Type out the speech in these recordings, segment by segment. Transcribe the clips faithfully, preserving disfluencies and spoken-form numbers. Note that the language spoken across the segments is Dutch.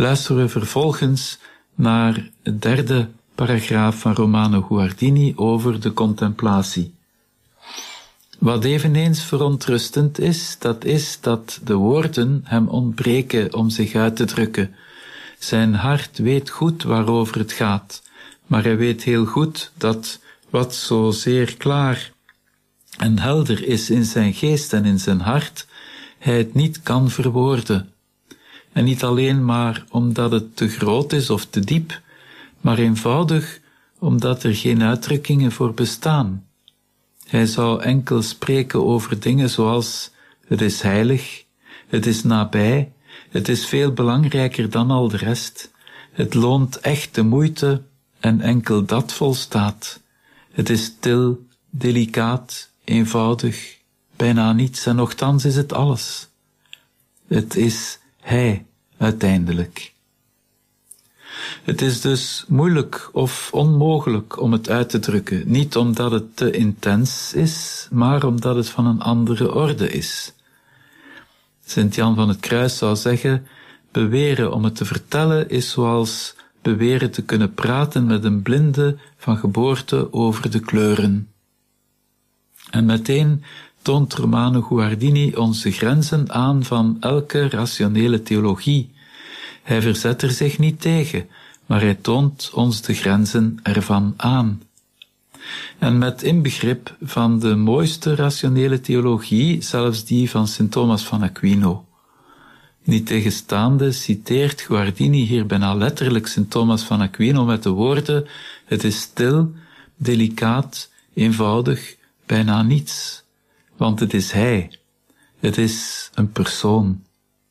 luisteren we vervolgens naar het derde paragraaf van Romano Guardini over de contemplatie. Wat eveneens verontrustend is, dat is dat de woorden hem ontbreken om zich uit te drukken. Zijn hart weet goed waarover het gaat, maar hij weet heel goed dat wat zo zeer klaar en helder is in zijn geest en in zijn hart, hij het niet kan verwoorden. En niet alleen maar omdat het te groot is of te diep, maar eenvoudig omdat er geen uitdrukkingen voor bestaan. Hij zou enkel spreken over dingen zoals: het is heilig, het is nabij, het is veel belangrijker dan al de rest, het loont echt de moeite en enkel dat volstaat. Het is stil, delicaat, eenvoudig, bijna niets en nochtans is het alles. Het is hij uiteindelijk. Het is dus moeilijk of onmogelijk om het uit te drukken, niet omdat het te intens is, maar omdat het van een andere orde is. Sint-Jan van het Kruis zou zeggen: beweren om het te vertellen is zoals beweren te kunnen praten met een blinde van geboorte over de kleuren. En meteen toont Romano Guardini ons de grenzen aan van elke rationele theologie. Hij verzet er zich niet tegen, maar hij toont ons de grenzen ervan aan. En met inbegrip van de mooiste rationele theologie, zelfs die van Sint Thomas van Aquino. Niettegenstaande citeert Guardini hier bijna letterlijk Sint Thomas van Aquino met de woorden: het is stil, delicaat, eenvoudig, bijna niets. Want het is hij. Het is een persoon.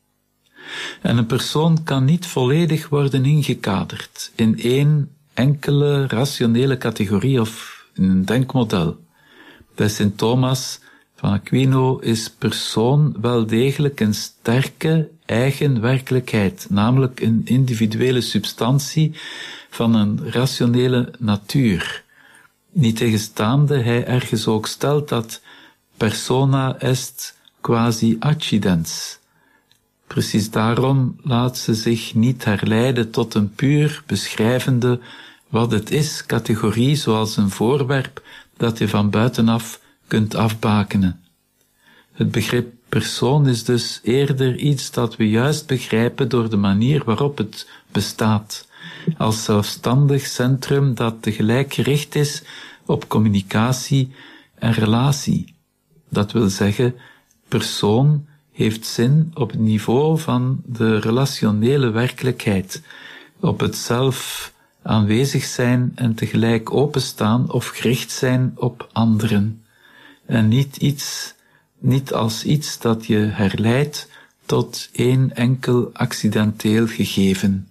En een persoon kan niet volledig worden ingekaderd in één enkele rationele categorie of in een denkmodel. Bij Sint Thomas van Aquino is persoon wel degelijk een sterke eigen werkelijkheid, namelijk een individuele substantie van een rationele natuur. Niettegenstaande hij ergens ook stelt dat persona est quasi accidens. Precies daarom laat ze zich niet herleiden tot een puur beschrijvende wat het is categorie, zoals een voorwerp dat je van buitenaf kunt afbakenen. Het begrip persoon is dus eerder iets dat we juist begrijpen door de manier waarop het bestaat, als zelfstandig centrum dat tegelijk gericht is op communicatie en relatie. Dat wil zeggen, persoon heeft zin op het niveau van de relationele werkelijkheid, op het zelf aanwezig zijn en tegelijk openstaan of gericht zijn op anderen, en niet iets, niet als iets dat je herleidt tot één enkel accidenteel gegeven.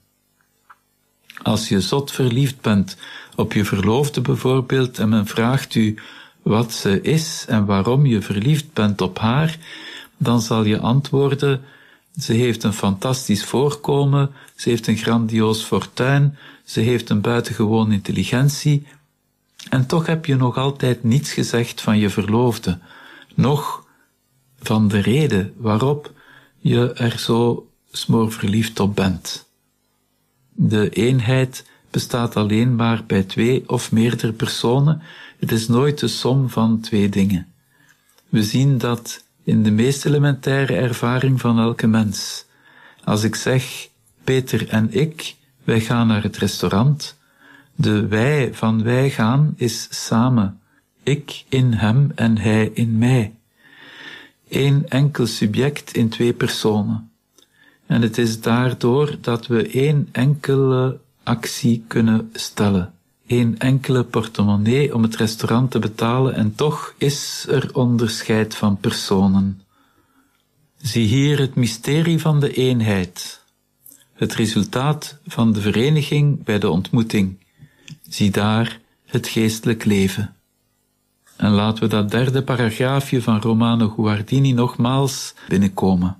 Als je zot verliefd bent op je verloofde bijvoorbeeld en men vraagt u wat ze is en waarom je verliefd bent op haar, dan zal je antwoorden: ze heeft een fantastisch voorkomen, ze heeft een grandioos fortuin, ze heeft een buitengewone intelligentie, en toch heb je nog altijd niets gezegd van je verloofde, noch van de reden waarop je er zo smoorverliefd op bent. De eenheid bestaat alleen maar bij twee of meerdere personen, het is nooit de som van twee dingen. We zien dat in de meest elementaire ervaring van elke mens. Als ik zeg, Peter en ik, wij gaan naar het restaurant, de wij van wij gaan is samen, ik in hem en hij in mij. Eén enkel subject in twee personen. En het is daardoor dat we één enkele actie kunnen stellen. Eén enkele portemonnee om het restaurant te betalen en toch is er onderscheid van personen. Zie hier het mysterie van de eenheid. Het resultaat van de vereniging bij de ontmoeting. Zie daar het geestelijk leven. En laten we dat derde paragraafje van Romano Guardini nogmaals binnenkomen.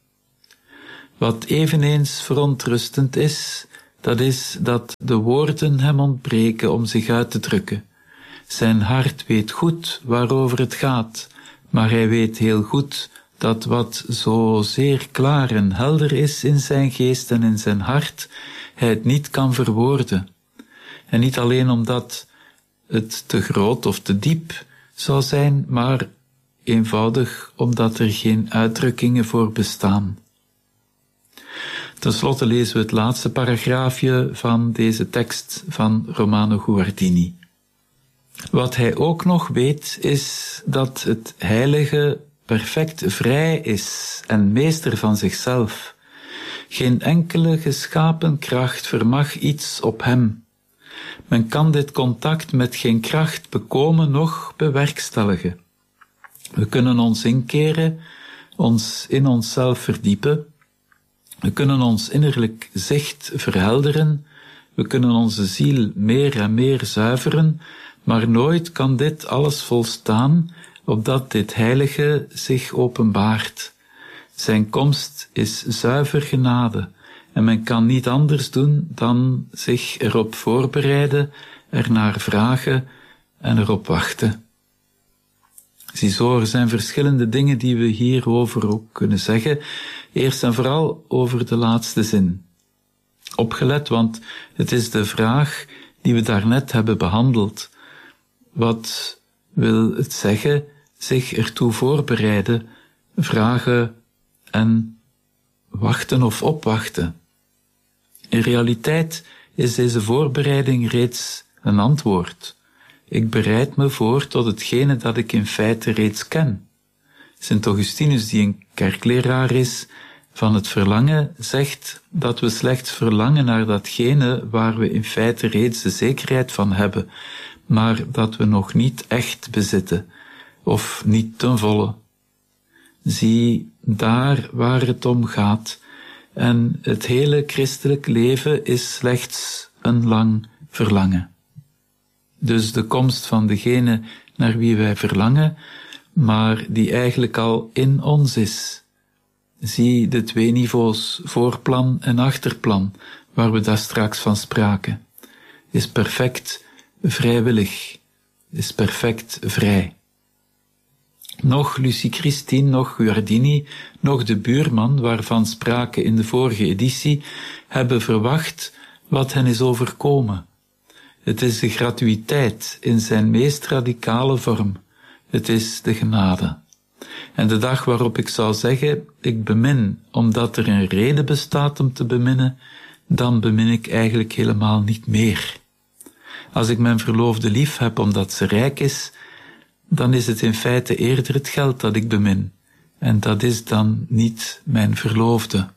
Wat eveneens verontrustend is, dat is dat de woorden hem ontbreken om zich uit te drukken. Zijn hart weet goed waarover het gaat, maar hij weet heel goed dat wat zo zeer klaar en helder is in zijn geest en in zijn hart, hij het niet kan verwoorden. En niet alleen omdat het te groot of te diep zou zijn, maar eenvoudig omdat er geen uitdrukkingen voor bestaan. Ten slotte lezen we het laatste paragraafje van deze tekst van Romano Guardini. Wat hij ook nog weet, is dat het heilige perfect vrij is en meester van zichzelf. Geen enkele geschapen kracht vermag iets op hem. Men kan dit contact met geen kracht bekomen noch bewerkstelligen. We kunnen ons inkeren, ons in onszelf verdiepen. We kunnen ons innerlijk zicht verhelderen. We kunnen onze ziel meer en meer zuiveren, maar nooit kan dit alles volstaan, opdat dit heilige zich openbaart. Zijn komst is zuiver genade, en men kan niet anders doen dan zich erop voorbereiden, ernaar vragen en erop wachten. Ziezo, er zijn verschillende dingen die we hierover ook kunnen zeggen. Eerst en vooral over de laatste zin. Opgelet, want het is de vraag die we daarnet hebben behandeld. Wat wil het zeggen? Zich ertoe voorbereiden, vragen en wachten of opwachten. In realiteit is deze voorbereiding reeds een antwoord. Ik bereid me voor tot hetgene dat ik in feite reeds ken. Sint Augustinus, die een kerkleraar is van het verlangen, zegt dat we slechts verlangen naar datgene waar we in feite reeds de zekerheid van hebben, maar dat we nog niet echt bezitten, of niet ten volle. Zie daar waar het om gaat, en het hele christelijk leven is slechts een lang verlangen. Dus de komst van degene naar wie wij verlangen, maar die eigenlijk al in ons is. Zie de twee niveaus, voorplan en achterplan, waar we daar straks van spraken. Is perfect vrijwillig, is perfect vrij. Nog Lucie Christine, nog Guardini, nog de buurman, waarvan sprake in de vorige editie, hebben verwacht wat hen is overkomen. Het is de gratuïteit in zijn meest radicale vorm. Het is de genade. En de dag waarop ik zou zeggen, ik bemin omdat er een reden bestaat om te beminnen, dan bemin ik eigenlijk helemaal niet meer. Als ik mijn verloofde lief heb omdat ze rijk is, dan is het in feite eerder het geld dat ik bemin. En dat is dan niet mijn verloofde.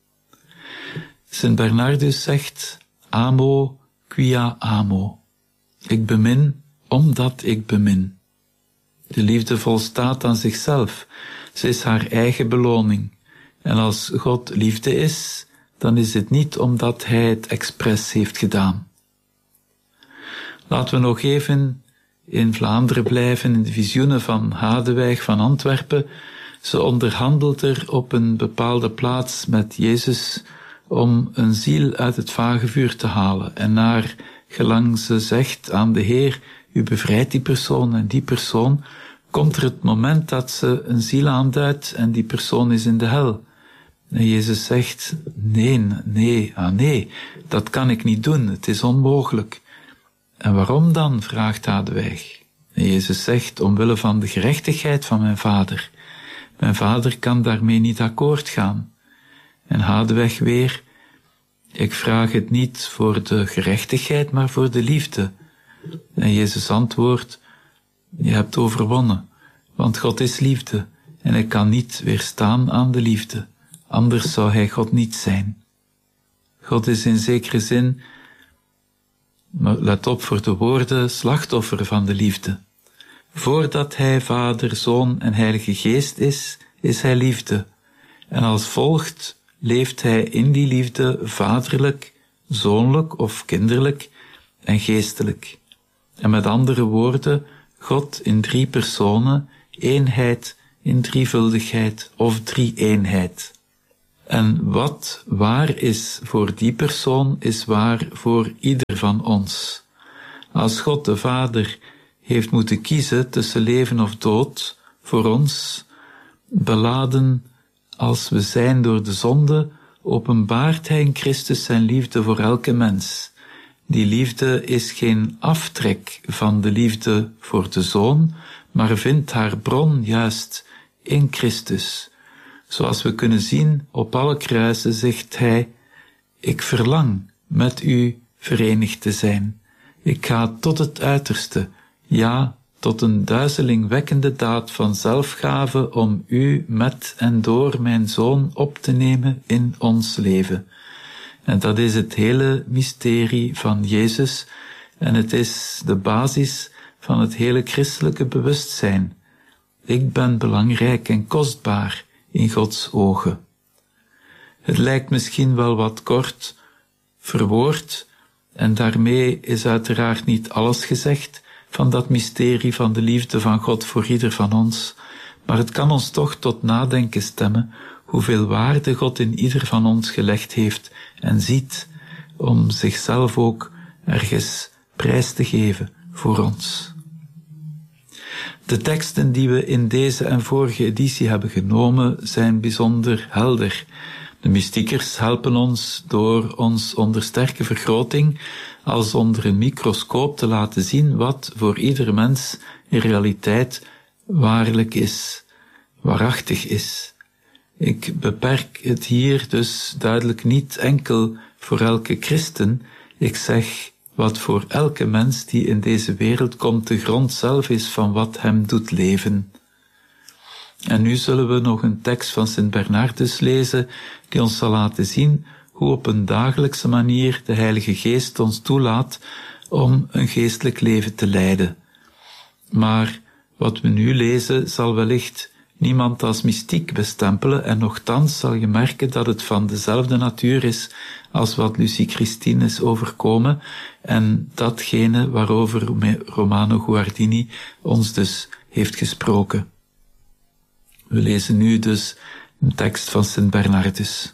Sint Bernardus zegt, amo quia amo. Ik bemin omdat ik bemin. De liefde volstaat aan zichzelf. Ze is haar eigen beloning. En als God liefde is, dan is het niet omdat hij het expres heeft gedaan. Laten we nog even in Vlaanderen blijven, in de visioenen van Hadewijk van Antwerpen. Ze onderhandelt er op een bepaalde plaats met Jezus om een ziel uit het vagevuur te halen. En naar gelang ze zegt aan de Heer, u bevrijdt die persoon en die persoon, komt er het moment dat ze een ziel aanduidt en die persoon is in de hel. En Jezus zegt, nee, nee, ah nee, dat kan ik niet doen, het is onmogelijk. En waarom dan, vraagt Hadewijk. En Jezus zegt, omwille van de gerechtigheid van mijn vader. Mijn vader kan daarmee niet akkoord gaan. En Hadewijk weer, ik vraag het niet voor de gerechtigheid, maar voor de liefde. En Jezus antwoordt, je hebt overwonnen, want God is liefde en hij kan niet weerstaan aan de liefde, anders zou hij God niet zijn. God is in zekere zin, maar let op voor de woorden, slachtoffer van de liefde. Voordat hij Vader, Zoon en Heilige Geest is, is hij liefde. En als volgt leeft hij in die liefde vaderlijk, zoonlijk of kinderlijk en geestelijk. En met andere woorden, God in drie personen, eenheid in drievuldigheid of drie-eenheid. En wat waar is voor die persoon, is waar voor ieder van ons. Als God de Vader heeft moeten kiezen tussen leven of dood voor ons, beladen als we zijn door de zonde, openbaart hij in Christus zijn liefde voor elke mens. Die liefde is geen aftrek van de liefde voor de Zoon, maar vindt haar bron juist in Christus. Zoals we kunnen zien op alle kruisen zegt hij, ik verlang met u verenigd te zijn. Ik ga tot het uiterste, ja, tot een duizelingwekkende daad van zelfgave om u met en door mijn Zoon op te nemen in ons leven. En dat is het hele mysterie van Jezus en het is de basis van het hele christelijke bewustzijn. Ik ben belangrijk en kostbaar in Gods ogen. Het lijkt misschien wel wat kort verwoord en daarmee is uiteraard niet alles gezegd van dat mysterie van de liefde van God voor ieder van ons, maar het kan ons toch tot nadenken stemmen hoeveel waarde God in ieder van ons gelegd heeft en ziet om zichzelf ook ergens prijs te geven voor ons. De teksten die we in deze en vorige editie hebben genomen zijn bijzonder helder. De mystiekers helpen ons door ons onder sterke vergroting als onder een microscoop te laten zien wat voor ieder mens in realiteit waarlijk is, waarachtig is. Ik beperk het hier dus duidelijk niet enkel voor elke christen. Ik zeg wat voor elke mens die in deze wereld komt de grond zelf is van wat hem doet leven. En nu zullen we nog een tekst van Sint Bernardus lezen die ons zal laten zien hoe op een dagelijkse manier de Heilige Geest ons toelaat om een geestelijk leven te leiden. Maar wat we nu lezen zal wellicht niemand als mystiek bestempelen en nochtans zal je merken dat het van dezelfde natuur is als wat Lucie Christine is overkomen en datgene waarover Romano Guardini ons dus heeft gesproken. We lezen nu dus een tekst van Sint Bernardus.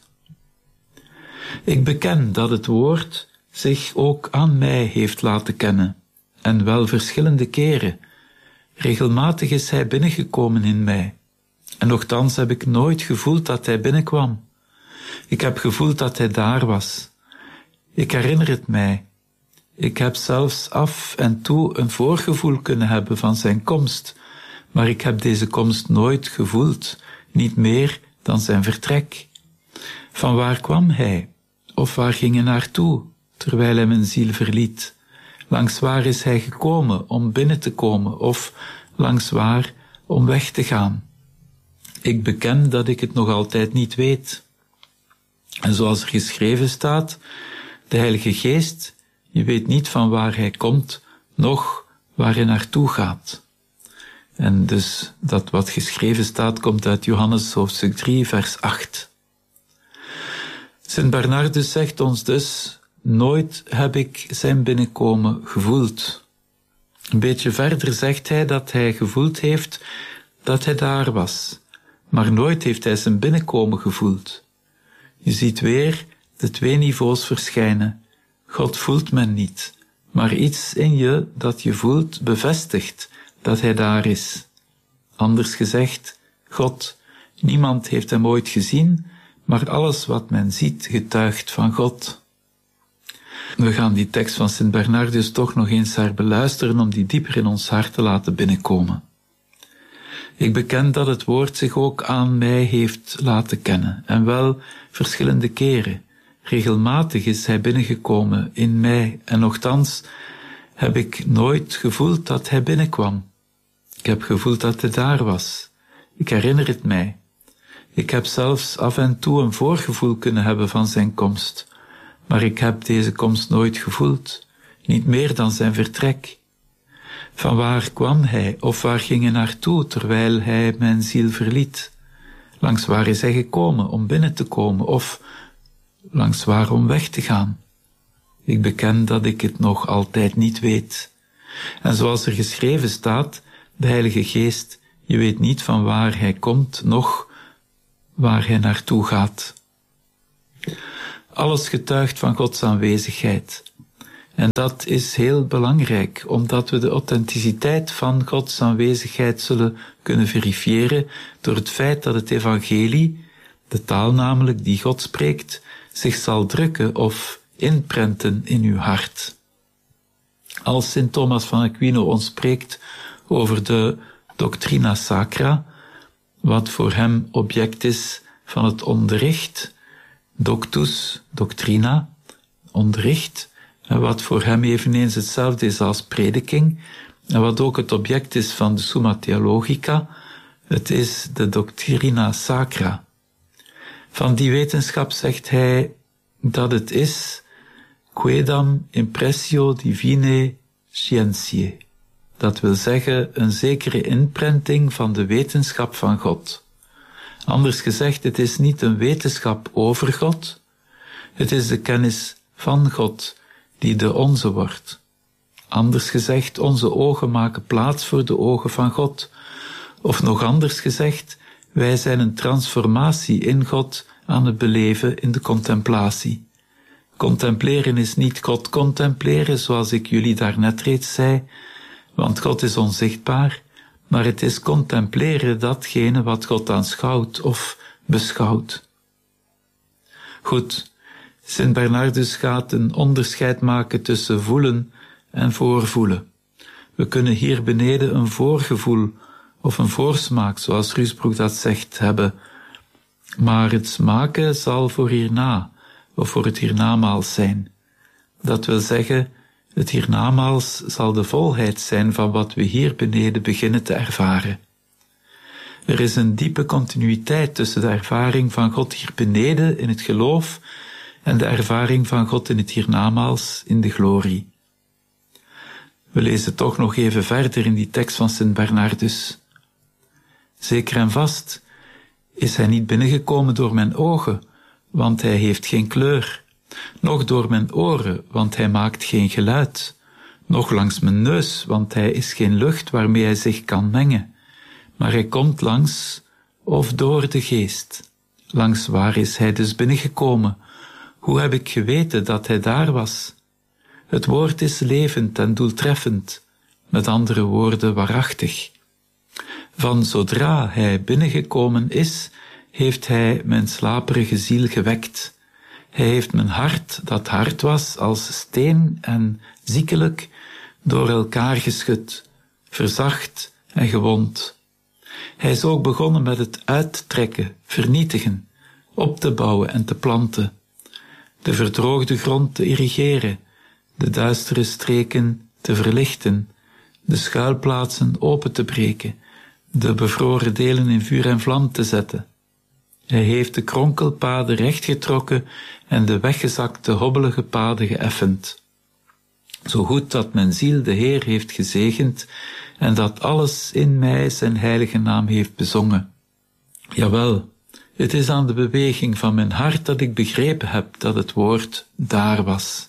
Ik beken dat het woord zich ook aan mij heeft laten kennen, en wel verschillende keren. Regelmatig is hij binnengekomen in mij, en nochtans heb ik nooit gevoeld dat hij binnenkwam. Ik heb gevoeld dat hij daar was. Ik herinner het mij. Ik heb zelfs af en toe een voorgevoel kunnen hebben van zijn komst, maar ik heb deze komst nooit gevoeld, niet meer dan zijn vertrek. Van waar kwam hij? Of waar ging hij naartoe, terwijl hij mijn ziel verliet? Langs waar is hij gekomen om binnen te komen, of langs waar om weg te gaan? Ik beken dat ik het nog altijd niet weet. En zoals er geschreven staat, de Heilige Geest, je weet niet van waar hij komt, noch waar hij naartoe gaat. En dus dat wat geschreven staat, komt uit Johannes hoofdstuk drie, vers acht. Sint Bernardus zegt ons dus, nooit heb ik zijn binnenkomen gevoeld. Een beetje verder zegt hij dat hij gevoeld heeft dat hij daar was, maar nooit heeft hij zijn binnenkomen gevoeld. Je ziet weer de twee niveaus verschijnen. God voelt men niet, maar iets in je dat je voelt bevestigt dat hij daar is. Anders gezegd, God, niemand heeft hem ooit gezien, maar alles wat men ziet getuigt van God. We gaan die tekst van Sint Bernardus toch nog eens herbeluisteren om die dieper in ons hart te laten binnenkomen. Ik beken dat het woord zich ook aan mij heeft laten kennen, en wel verschillende keren. Regelmatig is hij binnengekomen in mij, en nochtans heb ik nooit gevoeld dat hij binnenkwam. Ik heb gevoeld dat hij daar was. Ik herinner het mij. Ik heb zelfs af en toe een voorgevoel kunnen hebben van zijn komst, maar ik heb deze komst nooit gevoeld, niet meer dan zijn vertrek. Van waar kwam hij, of waar ging hij naartoe, terwijl hij mijn ziel verliet? Langs waar is hij gekomen om binnen te komen, of langs waar om weg te gaan? Ik beken dat ik het nog altijd niet weet. En zoals er geschreven staat, de Heilige Geest, je weet niet van waar hij komt, noch waar hij naartoe gaat. Alles getuigt van Gods aanwezigheid. En dat is heel belangrijk, omdat we de authenticiteit van Gods aanwezigheid zullen kunnen verifiëren door het feit dat het evangelie, de taal namelijk die God spreekt, zich zal drukken of inprenten in uw hart. Als Sint Thomas van Aquino ons spreekt over de doctrina sacra, wat voor hem object is van het onderricht, doctus, doctrina, onderricht, en wat voor hem eveneens hetzelfde is als prediking, en wat ook het object is van de Summa Theologica, het is de doctrina sacra. Van die wetenschap zegt hij dat het is quaedam impressio divinae scientiae. Dat wil zeggen een zekere inprenting van de wetenschap van God. Anders gezegd, het is niet een wetenschap over God, het is de kennis van God die de onze wordt. Anders gezegd, onze ogen maken plaats voor de ogen van God. Of nog anders gezegd, wij zijn een transformatie in God aan het beleven in de contemplatie. Contempleren is niet God contempleren, zoals ik jullie daarnet reeds zei, want God is onzichtbaar, maar het is contempleren datgene wat God aanschouwt of beschouwt. Goed, Sint Bernardus gaat een onderscheid maken tussen voelen en voorvoelen. We kunnen hier beneden een voorgevoel of een voorsmaak, zoals Ruusbroek dat zegt, hebben, maar het smaken zal voor hierna of voor het hiernamaals zijn. Dat wil zeggen, het hiernamaals zal de volheid zijn van wat we hier beneden beginnen te ervaren. Er is een diepe continuïteit tussen de ervaring van God hier beneden in het geloof en de ervaring van God in het hiernamaals in de glorie. We lezen toch nog even verder in die tekst van Sint Bernardus. Zeker en vast is hij niet binnengekomen door mijn ogen, want hij heeft geen kleur, noch door mijn oren, want hij maakt geen geluid, noch langs mijn neus, want hij is geen lucht waarmee hij zich kan mengen, maar hij komt langs of door de geest. Langs waar is hij dus binnengekomen? Hoe heb ik geweten dat hij daar was? Het woord is levend en doeltreffend, met andere woorden waarachtig. Van zodra hij binnengekomen is, heeft hij mijn slaperige ziel gewekt. Hij heeft mijn hart, dat hard was als steen en ziekelijk, door elkaar geschud, verzacht en gewond. Hij is ook begonnen met het uittrekken, vernietigen, op te bouwen en te planten, de verdroogde grond te irrigeren, de duistere streken te verlichten, de schuilplaatsen open te breken, de bevroren delen in vuur en vlam te zetten. Hij heeft de kronkelpaden rechtgetrokken en de weggezakte hobbelige paden geëffend. Zo goed dat mijn ziel de Heer heeft gezegend en dat alles in mij zijn heilige naam heeft bezongen. Jawel, het is aan de beweging van mijn hart dat ik begrepen heb dat het woord daar was.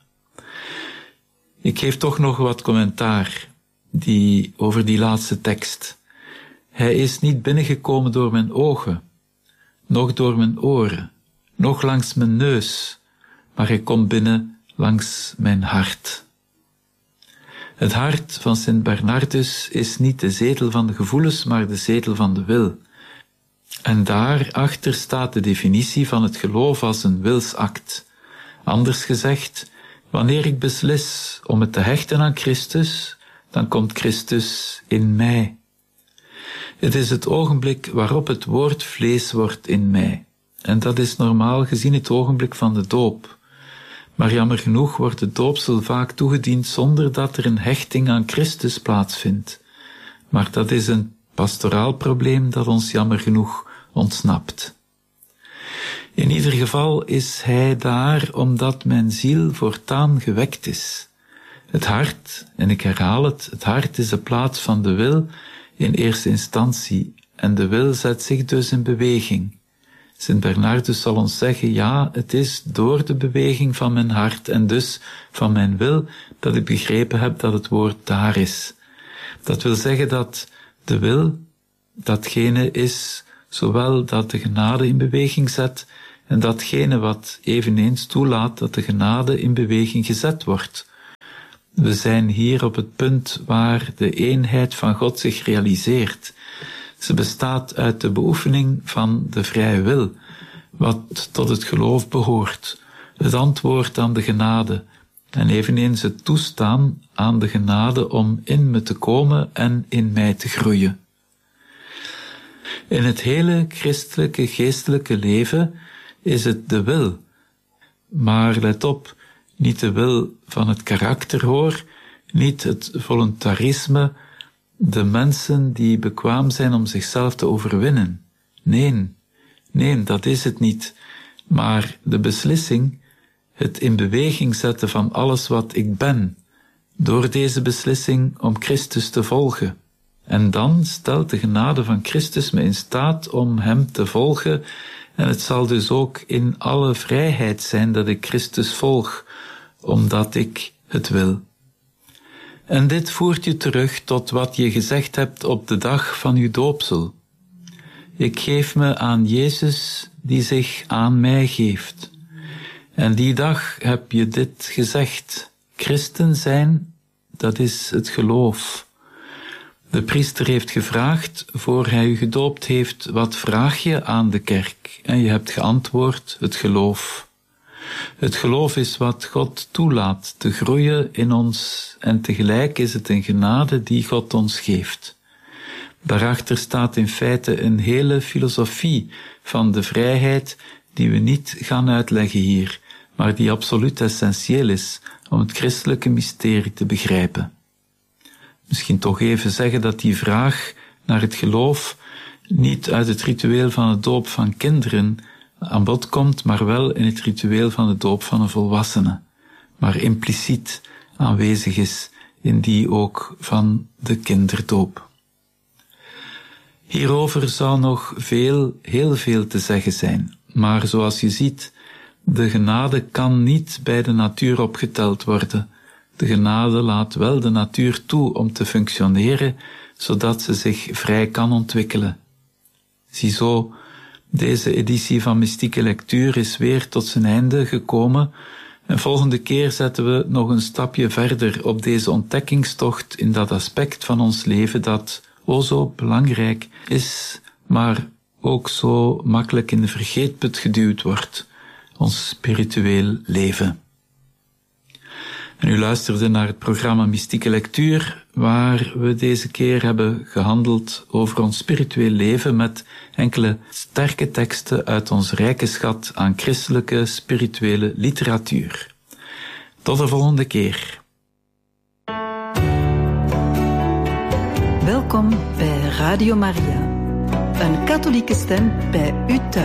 Ik geef toch nog wat commentaar die, over die laatste tekst. Hij is niet binnengekomen door mijn ogen, noch door mijn oren, noch langs mijn neus, maar hij komt binnen langs mijn hart. Het hart van Sint Bernardus is niet de zetel van de gevoelens, maar de zetel van de wil. En daarachter staat de definitie van het geloof als een wilsact. Anders gezegd, wanneer ik beslis om het te hechten aan Christus, dan komt Christus in mij. Het is het ogenblik waarop het woord vlees wordt in mij. En dat is normaal gezien het ogenblik van de doop. Maar jammer genoeg wordt de doopsel vaak toegediend zonder dat er een hechting aan Christus plaatsvindt. Maar dat is een pastoraal probleem dat ons jammer genoeg ontsnapt. In ieder geval is hij daar omdat mijn ziel voortaan gewekt is. Het hart, en ik herhaal het, het hart is de plaats van de wil in eerste instantie, en de wil zet zich dus in beweging. Sint Bernardus zal ons zeggen, ja, het is door de beweging van mijn hart en dus van mijn wil dat ik begrepen heb dat het woord daar is. Dat wil zeggen dat de wil datgene is, zowel dat de genade in beweging zet en datgene wat eveneens toelaat dat de genade in beweging gezet wordt. We zijn hier op het punt waar de eenheid van God zich realiseert. Ze bestaat uit de beoefening van de vrije wil, wat tot het geloof behoort, het antwoord aan de genade, en eveneens het toestaan aan de genade om in me te komen en in mij te groeien. In het hele christelijke geestelijke leven is het de wil, maar let op, niet de wil van het karakter hoor, niet het voluntarisme, de mensen die bekwaam zijn om zichzelf te overwinnen. Nee, nee, dat is het niet, maar de beslissing, het in beweging zetten van alles wat ik ben, door deze beslissing om Christus te volgen. En dan stelt de genade van Christus me in staat om hem te volgen, en het zal dus ook in alle vrijheid zijn dat ik Christus volg, omdat ik het wil. En dit voert je terug tot wat je gezegd hebt op de dag van uw doopsel. Ik geef me aan Jezus die zich aan mij geeft. En die dag heb je dit gezegd. Christen zijn, dat is het geloof. De priester heeft gevraagd, voor hij u gedoopt heeft, wat vraag je aan de kerk? En je hebt geantwoord, het geloof. Het geloof is wat God toelaat te groeien in ons, en tegelijk is het een genade die God ons geeft. Daarachter staat in feite een hele filosofie van de vrijheid die we niet gaan uitleggen hier, maar die absoluut essentieel is om het christelijke mysterie te begrijpen. Misschien toch even zeggen dat die vraag naar het geloof niet uit het ritueel van de doop van kinderen aan bod komt, maar wel in het ritueel van de doop van een volwassene, maar impliciet aanwezig is in die ook van de kinderdoop. Hierover zou nog veel, heel veel te zeggen zijn, maar zoals je ziet, de genade kan niet bij de natuur opgeteld worden. De genade laat wel de natuur toe om te functioneren, zodat ze zich vrij kan ontwikkelen. Ziezo, deze editie van Mystieke Lectuur is weer tot zijn einde gekomen, en volgende keer zetten we nog een stapje verder op deze ontdekkingstocht in dat aspect van ons leven dat o zo belangrijk is, maar ook zo makkelijk in de vergeetput geduwd wordt, ons spiritueel leven. En u luisterde naar het programma Mystieke Lectuur, waar we deze keer hebben gehandeld over ons spiritueel leven met enkele sterke teksten uit ons rijke schat aan christelijke spirituele literatuur. Tot de volgende keer. Welkom bij Radio Maria, een katholieke stem bij u thuis.